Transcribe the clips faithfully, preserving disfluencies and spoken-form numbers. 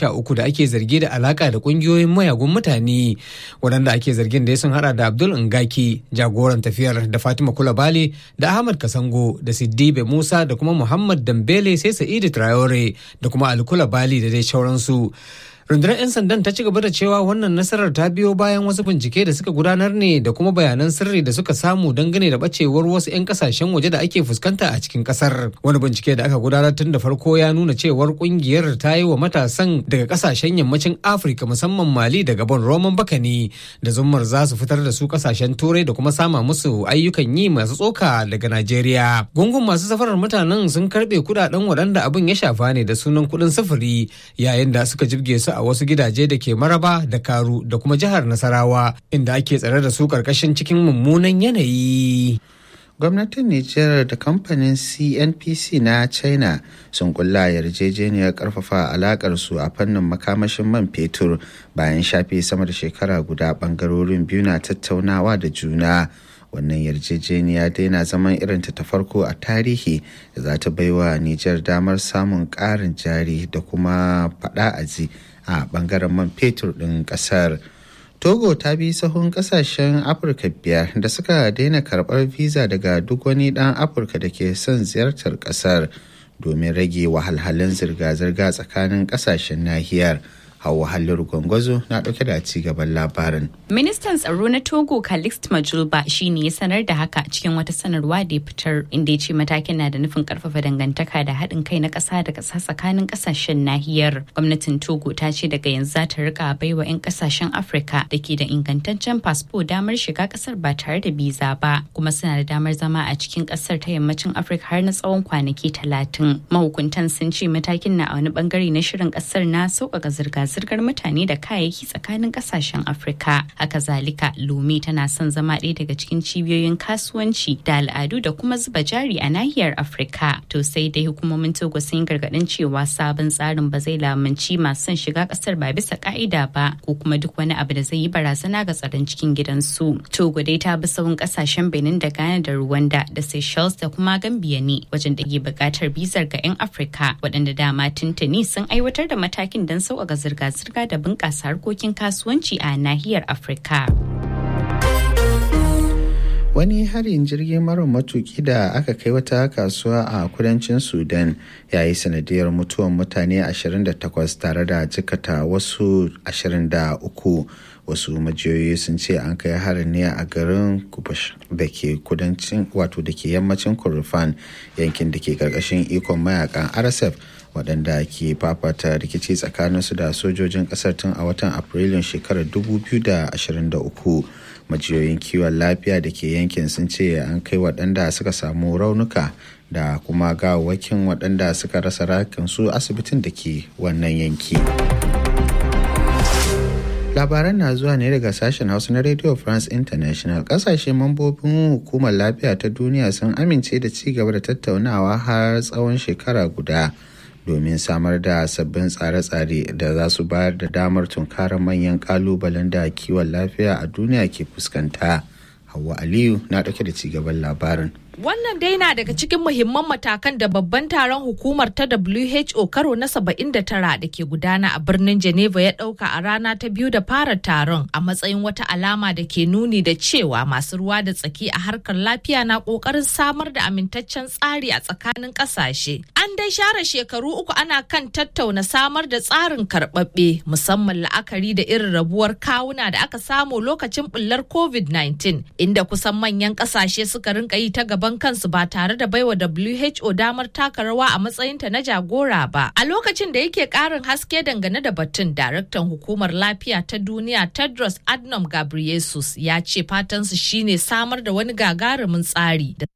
sha uku da ake zargi da alaka da kungiyoyin mayagun mutane. Waɗanda ake zargin da sun hada da Abdul Ngaki jagoran tafiyar da Fatima Kulabali da Ahmad Kasango da Siddibe Musa da kuma Muhammad Dambele sai Sa'idu Traore da kuma Ali Kulabali da dai sauransu. Rundunar 'yan sandan ta ci gaba da cewa wannan nasarar ta biyo bayan wasu bincike da suka gudanar ne da kuma bayanan sirri da suka samu dangane da bacewar wasu 'yan kasashen waje da ake fuskanta a cikin kasar. Wani bincike da aka gudanar tun da farko ya nuna cewar kungiyar ta yi wa matasan daga kasashen yammacin Afirka musamman Mali da Gabon roman baka ne da zummar za su fitar da su kasashen Turai da kuma sama musu ayyukan yi masu tsoka daga Najeriya. Gungun masu safarar mutanen sun karbe kudaden waɗanda abin ya shafa ne da sunan kuɗin sufuri yayin da suka jibge su a wasu gidaje da ke Maraba da Karu da kuma jihar Nasarawa inda ake tsare da su karkashin cikin mummunan yanayi. Gwamnatin Nijar da kamfanin C N P C na China sun kulla yarjejeniyar karfafa alakar su a fannin makamashin man fetur bayan shafe sama da shekara guda bangarorin biyu na tattaunawa da juna. Wannan yarjejeniya dai na zaman irinta ta farko a tarihi da za ta baiwa Nijar damar samun ƙarin jari da kuma faɗa aji a bangaren man fetur ɗin ƙasar. Togo ta bi sahun ƙasashen Afirka biyar da suka daina karɓar visa daga duk wani ɗan Afirka da ke son ziyartar ƙasar domin rage wahalhalun zirga-zirga tsakanin ƙasashen nahiyar. Hauwa Halliru Gwangwazo na ɗauke da ci gaban labarin. Ministan tsaro na Togo Calixte Majulba shi ne ya sanar da haka cikin wata sanarwa da ya fitar inda ya ce matakin na da nufin karfafa dangantaka da haɗin kai na ƙasa da ƙasa tsakanin ƙasashen nahiyar. Gwamnatin Togo ta ce daga yanzu za ta rika baiwa 'yan ƙasashen Afirka da ke da ingantaccen fasfo damar shiga ƙasar ba tare da biza ba, kuma suna da damar zama a cikin ƙasar ta yammacin Afirka har na tsawon kwanaki talatin. Mahukuntan sun ce matakin na a wani bangare na shirin ƙasar na sauƙaƙa zirga zirgar mutane da kayayyaki tsakanin kasashen Afirka. Haka zalika, Lome tana son zama ɗaya daga cikin cibiyoyin kasuwanci da al'adu da kuma zuba jari a nahiyar Afirka. To sai dai hukumomin Togo sun yi gargaɗin cewa sabon tsarin ba zai lamunci masu son shiga ƙasar ba bisa ƙa'ida ba ko kuma duk wani abu da zai yi barazana ga tsaron cikin gidansu. Togo dai ta bi sahun ƙasashen Benin da Ghana da Rwanda da Seychelles da kuma Gambia ne wajen da ke buƙatar bizar ga 'yan Afirka waɗanda dama tuntuni sun aiwatar da matakin don sauƙaƙa zirga zirga da bunƙasa harkokin kasuwanci a nahiyar Afirka. Wani harin jirgin mara matuki da aka kai wata kasuwa a kudancin Sudan ya yi sanadiyar mutuwar mutane ashirin da takwas tare da jikata wasu ashirin da uku. Wasu majiyoyi sun ce an kai harin ne a garin Kubash da ke kudancin wato da ke yammacin Kordofan, yankin da ke karkashin ikon mayakan R S F waɗanda ke fafata rikici tsakaninsu da sojojin ƙasar tun a watan Afrilun shekarar dubu biyu da ashirin da uku. Majiyoyin kiwon lafiya da ke yankin sun ce an kai waɗanda suka samu raunuka da kuma gawawwakin waɗanda suka rasa rayukansu asibitin da ke wannan yanki. Labaran na zuwa ne daga sashen Hausa na Radio France International. Kasashe mambobin hukumar lafiya ta duniya sun amince da ci gaba da tattaunawa har tsawon shekara guda domin samar da sabbin tsare-tsare da za su bayar da damar tunkarar manyan kalubalen da kiwon lafiya a duniya ke fuskanta. Hauwa Aliyu na ɗauke da ci gaban labarin. Wannan dai na daga cikin muhimman matakan da babban taron hukumar ta W H O karo na saba'in da tara da ke gudana a birnin Geneva ya ɗauka a rana ta biyu da fara taron a matsayin wata alama da ke nuni da cewa masu ruwa da tsaki a harkar lafiya na ƙoƙarin samar da amintaccen tsari a tsakanin ƙasashe. An dai share shekaru uku ana kan tattauna samar da tsarin karɓaɓɓe musamman la'akari da irin rabuwar kawuna da aka samu lokacin ɓullar COVID nineteen inda kusan manyan ƙasashe suka rinka yi ta gaban kansu ba tare da baiwa W H O damar taka rawa a matsayinta na jagora ba. A lokacin da yake karin haske dangane da batun, daraktan hukumar lafiya ta duniya Tedros Adhanom Ghebreyesus ya ce fatansu shine samar da wani gagarumin tsari da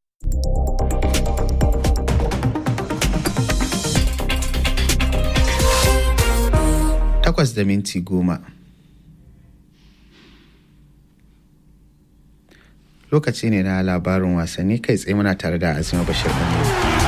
Takwas da minti goma. Lokaci ne na labarin wasanni, kai tsaye muna tare da Azima Bashir Ɗanladi.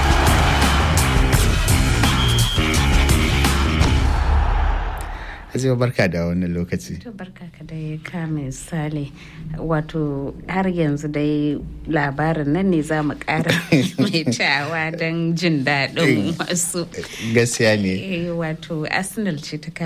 Azima, barka da wannan lokaci. To barka ka dai ka misali, wato har yanzu dai labarin nan ne za mu ƙara mai tawa don jin daɗin wasu. Gaskiya ne. Wato Arsenal ce ta